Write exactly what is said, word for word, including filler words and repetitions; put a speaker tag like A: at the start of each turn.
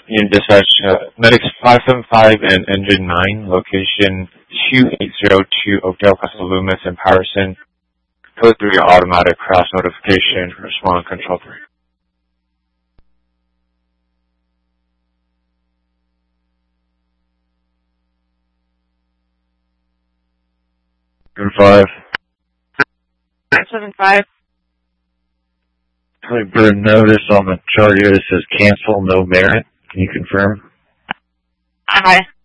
A: Union Dispatch, uh, Medics five seven five and Engine nine, location two eight zero two Oakdale, Paso Loomis, and Patterson. Code three automatic crash notification. Respond control three.
B: Seven five.
C: Seven five.
B: Bird notice on the chart here that says cancel, no merit. Can you confirm?
C: Aye.